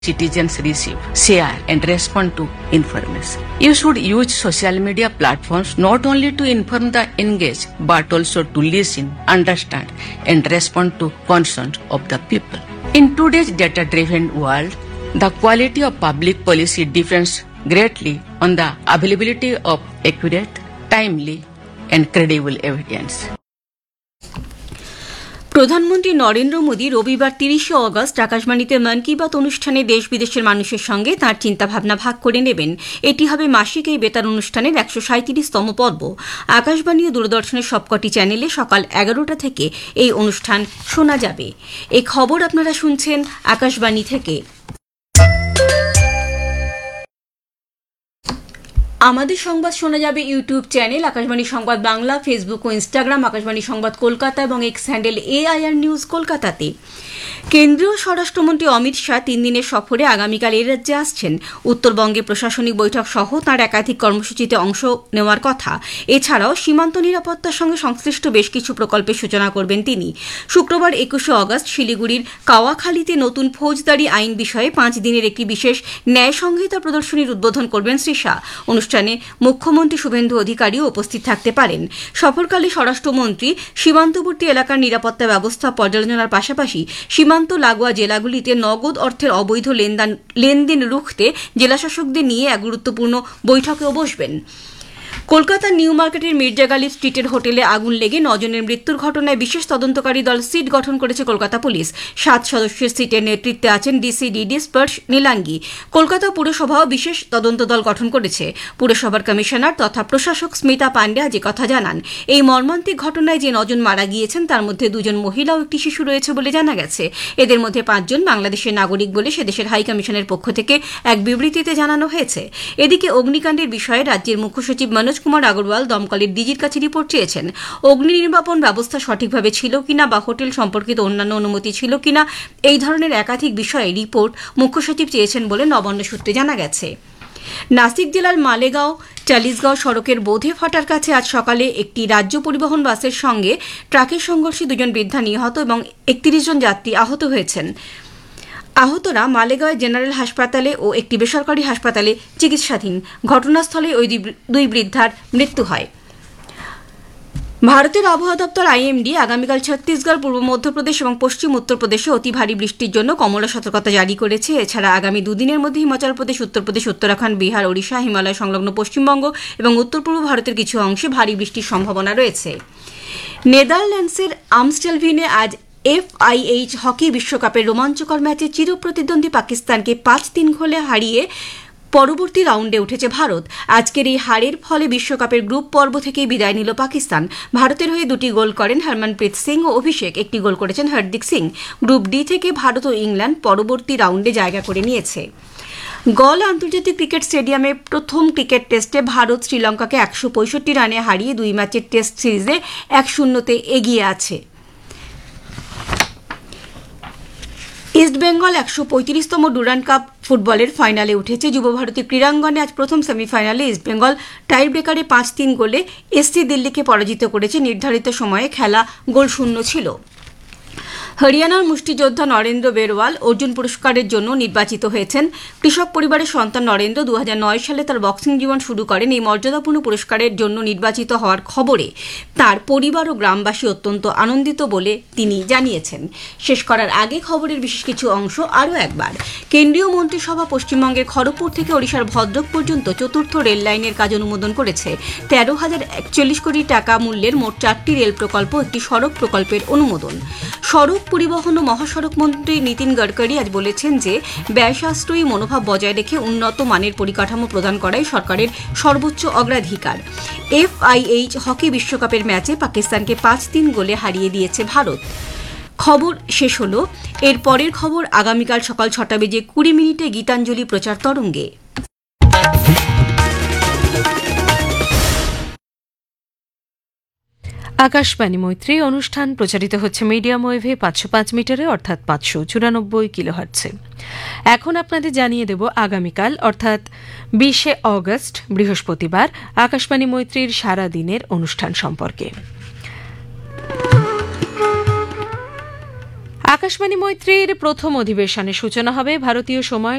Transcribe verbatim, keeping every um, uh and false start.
citizens receive, share, and respond to information. You should use social media platforms not only to inform the engaged, but also to listen, understand, and respond to concerns of the people. In today's data-driven world, the quality of public policy depends greatly on the availability of accurate, timely, and credible evidence. প্রধানমন্ত্রী নরেন্দ্র মোদী রবিবার তিরিশে August আকাশবাণীতে মন কি বাত অনুষ্ঠানে দেশ বিদেশের মানুষের সঙ্গে তাঁর চিন্তাভাবনা ভাগ করে নেবেন। এটি হবে মাসিক এই বেতার অনুষ্ঠানের একশো সাঁইত্রিশতম পর্ব। আকাশবাণী ও দূরদর্শনের সবকটি চ্যানেলে সকাল এগারোটা থেকে এই অনুষ্ঠান শোনা যাবে। এই খবর আপনারা শুনছেন আকাশবাণী থেকে। আমাদের সংবাদ শোনা যাবে ইউটিউব চ্যানেল আকাশবাণী সংবাদ বাংলা, ফেসবুক ও ইনস্টাগ্রাম আকাশবাণী সংবাদ কলকাতা এবং এক্স হ্যান্ডেল এআইআর নিউজ কলকাতাতে। কেন্দ্রীয় স্বরাষ্ট্রমন্ত্রী অমিত শাহ তিন দিনের সফরে আগামীকাল এই রাজ্যে আসছেন। উত্তরবঙ্গে প্রশাসনিক বৈঠক সহ তাঁর একাধিক কর্মসূচিতে অংশ নেওয়ার কথা। এছাড়াও সীমান্ত নিরাপত্তার সঙ্গে সংশ্লিষ্ট বেশ কিছু প্রকল্পের সূচনা করবেন তিনি। শুক্রবার একুশে অগস্ট শিলিগুড়ির কাওয়াখালীতে নতুন ফৌজদারি আইন বিষয়ে পাঁচ দিনের একটি বিশেষ ন্যায় সংহিতা প্রদর্শনীর উদ্বোধন করবেন শ্রী শাহ। অনুষ্ঠানে মুখ্যমন্ত্রী শুভেন্দু অধিকারীও উপস্থিত থাকতে পারেন। সফরকালে স্বরাষ্ট্রমন্ত্রী সীমান্তবর্তী এলাকার নিরাপত্তা ব্যবস্থা পর্যালোচনার পাশাপাশি সীমান্ত লাগোয়া জেলাগুলিতে নগদ অর্থের অবৈধ লেনদেন রুখতে জেলাশাসকদের নিয়ে এক গুরুত্বপূর্ণ বৈঠকেও বসবেন। কলকাতার নিউ মার্কেটের মির্জা গালিব স্ট্রিটের হোটেলে আগুন লেগে নজনের মৃত্যুর ঘটনায় বিশেষ তদন্তকারী দল সিট গঠন করেছে কলকাতা পুলিশ। সাত সদস্যের সিটের নেতৃত্বে আছেন ডিসি ডিডি স্পর্শ নীলাঙ্গি। কলকাতা পুরসভাও বিশেষ তদন্ত দল গঠন করেছে। পুরসভার কমিশনার তথা প্রশাসক স্মিতা পান্ডে আজ কথা জানান। এই মর্মান্তিক ঘটনায় যে নজন মারা গিয়েছেন তার মধ্যে দুজন মহিলা ও একটি শিশু রয়েছে বলে জানা গেছে। এদের মধ্যে পাঁচজন বাংলাদেশের নাগরিক বলে সেদেশের হাই কমিশনের পক্ষ থেকে এক বিবৃতিতে জানানো হয়েছে। এদিকে অগ্নিকাণ্ডের বিষয়ে রাজ্যের মুখ্য সচিব মনোজ কুমার আগরওয়াল দমকলের ডিজির কাছে রিপোর্ট চেয়েছেন। অগ্নি নির্বাপন ব্যবস্থা সঠিকভাবে ছিল কিনা বা হোটেল সম্পর্কিত অন্যান্য অনুমতি ছিল কিনা এই ধরনের একাধিক বিষয়ে রিপোর্ট মুখ্য সচিব চেয়েছেন বলে নবান্ন সূত্রে জানা গেছে। নাসিক জেলার মালেগাঁও চালিশগাঁও সড়কের বোধে ফাটার কাছে আজ সকালে একটি রাজ্য পরিবহন বাসের সঙ্গে ট্রাকের সংঘর্ষে দুজন বৃদ্ধা নিহত এবং একত্রিশ জন যাত্রী আহত হয়েছেন। আহতরা মালেগাঁও জেনারেল হাসপাতালে ও একটি বেসরকারি হাসপাতালে চিকিৎসাধীন। ঘটনাস্থলে ওই দুই বৃদ্ধার মৃত্যু হয়। ভারতের আবহাওয়া দপ্তর আইএমডি আগামীকাল ছত্তিশগড়, পূর্ব মধ্যপ্রদেশ এবং পশ্চিম উত্তরপ্রদেশে অতি ভারী বৃষ্টির জন্য কমলা সতর্কতা জারি করেছে। এছাড়া আগামী দুদিনের মধ্যে হিমাচল প্রদেশ, উত্তরপ্রদেশ, উত্তরাখণ্ড, বিহার, ওড়িশা, হিমালয় সংলগ্ন পশ্চিমবঙ্গ এবং উত্তর পূর্ব ভারতের কিছু অংশে ভারী বৃষ্টির সম্ভাবনা রয়েছে। নেদারল্যান্ডসের আমস্টেলভিনে আজ এফআইএইচ হকি বিশ্বকাপের রোমাঞ্চকর ম্যাচে চিরপ্রতিদ্বন্দ্বী পাকিস্তানকে পাঁচ তিন গোলে হারিয়ে পরবর্তী রাউন্ডে উঠেছে ভারত। আজকের এই হারের ফলে বিশ্বকাপের গ্রুপ পর্ব থেকেই বিদায় নিল পাকিস্তান। ভারতের হয়ে দুটি গোল করেন হরমনপ্রীত সিং ও অভিষেক, একটি গোল করেছেন হরদীপ সিং। গ্রুপ ডি থেকে ভারত ও ইংল্যান্ড পরবর্তী রাউন্ডে জায়গা করে নিয়েছে। গল আন্তর্জাতিক ক্রিকেট স্টেডিয়ামে প্রথম ক্রিকেট টেস্টে ভারত শ্রীলঙ্কাকে একশো পঁয়ষট্টি রানে হারিয়ে দুই ম্যাচের টেস্ট সিরিজে এক শূন্যতে এগিয়ে আছে। ইস্টবেঙ্গল একশো পঁয়ত্রিশতম ডুরান্ড কাপ ফুটবলের ফাইনালে উঠেছে। যুবভারতী ক্রীড়াঙ্গনে আজ প্রথম সেমিফাইনালে ইস্টবেঙ্গল টাই ব্রেকারে পাঁচ তিন গোলে এসসি দিল্লিকে পরাজিত করেছে। নির্ধারিত সময়ে খেলা গোল শূন্য ছিল। হরিয়ানার মুষ্টিযোদ্ধা নরেন্দ্র বেরওয়াল অর্জুন পুরস্কারের জন্য নির্বাচিত হয়েছেন। কৃষক পরিবারের সন্তান নরেন্দ্র দু হাজার নয় সালে তার বক্সিং জীবন শুরু করেন। এই মর্যাদাপূর্ণ পুরস্কারের জন্য নির্বাচিত হওয়ার খবরে তার পরিবার ও গ্রামবাসী অত্যন্ত আনন্দিত বলে তিনি জানিয়েছেন। শেষ করার আগে খবরের বিশেষ কিছু অংশ আরও একবার। কেন্দ্রীয় মন্ত্রিসভা পশ্চিমবঙ্গের খড়গপুর থেকে ওড়িশার ভদ্রক পর্যন্ত চতুর্থ রেল লাইনের কাজ অনুমোদন করেছে। তেরো হাজার একচল্লিশ কোটি টাকা মূল্যের মোট চারটি রেল প্রকল্প, একটি সড়ক প্রকল্পের অনুমোদন। সড়ক পরিবহন ও মহাসড়ক মন্ত্রী নীতিন গডকরি আজ বলেছেন যে ব্যয় সাশ্রয়ী মনোভাব বজায় রেখে উন্নত মানের পরিকাঠামো প্রদান করাই সরকারের সর্বোচ্চ অগ্রাধিকার। এফআইএইচ হকি বিশ্বকাপের ম্যাচে পাকিস্তানকে পাঁচ তিন গোলে হারিয়ে দিয়েছে ভারত। খবর শেষ হল। এর পরের খবর আগামীকাল সকাল ছটা বেজে কুড়ি মিনিটে গীতাঞ্জলি প্রচার তরঙ্গে। আকাশবাণী মৈত্রী অনুষ্ঠান প্রচারিত হচ্ছে মিডিয়াম ওয়েভে পাঁচশো পাঁচ মিটারে অর্থাৎ পাঁচশো চুরানব্বই কিলোহার্টজে। এখন আপনাদের জানিয়ে দেব আগামীকাল অর্থাৎ বিশে অগস্ট বৃহস্পতিবার আকাশবাণী মৈত্রীর সারা দিনের অনুষ্ঠান সম্পর্কে। আকাশবাণী মৈত্রীর প্রথম অধিবেশনের সূচনা হবে ভারতীয় সময়